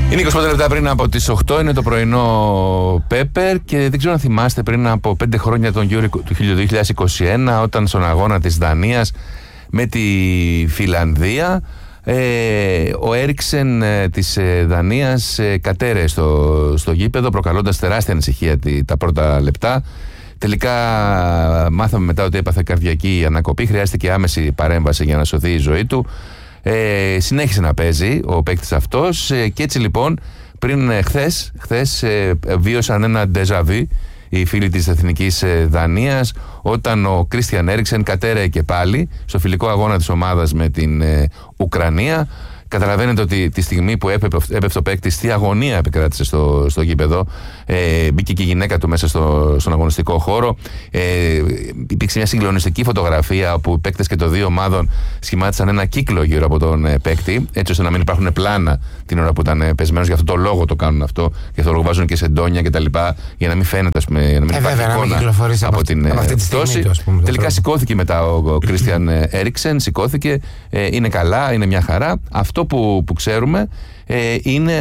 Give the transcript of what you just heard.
Είναι 25 λεπτά πριν από τις 8, είναι το πρωινό Πέπερ και δεν ξέρω αν θυμάστε πριν από 5 χρόνια τον Euro του 2021, όταν στον αγώνα της Δανίας με τη Φιλανδία ο Έριξεν της Δανίας κατέρεε στο γήπεδο, προκαλώντας τεράστια ανησυχία τα πρώτα λεπτά. Τελικά μάθαμε μετά ότι έπαθε καρδιακή ανακοπή, χρειάστηκε άμεση παρέμβαση για να σωθεί η ζωή του. Συνέχισε να παίζει ο παίκτης αυτός και έτσι λοιπόν πριν χθες βίωσαν ένα déjà-vu οι φίλοι της Εθνικής Δανίας, όταν ο Κρίστιαν Έριξεν κατέρεε και πάλι στο φιλικό αγώνα της ομάδας με την Ουκρανία. Καταλαβαίνετε ότι τη στιγμή που έπεφτε ο παίκτης, τι αγωνία επικράτησε στο γήπεδο. Μπήκε και η γυναίκα του μέσα στον αγωνιστικό χώρο. Υπήρξε μια συγκλονιστική φωτογραφία όπου οι παίκτες και των δύο ομάδων σχημάτισαν ένα κύκλο γύρω από τον παίκτη, έτσι ώστε να μην υπάρχουν πλάνα την ώρα που ήταν πεσμένος. Γι' αυτό το λόγο το κάνουν αυτό. Γι' αυτό το λόγο βάζουν και σεντόνια κτλ. Για να μην φαίνεται, να μην υπάρχει εικόνα από την πτώση. Τελικά σηκώθηκε μετά ο Κρίστιαν Έριξεν, σηκώθηκε. Είναι καλά, είναι μια χαρά. Αυτό που ξέρουμε είναι